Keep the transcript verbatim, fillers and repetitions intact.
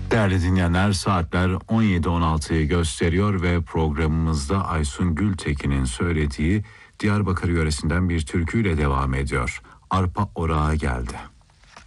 Değerli dinleyenler, saatler on yedi on altıyı gösteriyor ve programımızda Aysun Gültekin'in söylediği Diyarbakır yöresinden bir türküyle devam ediyor. Arpa orağa geldi.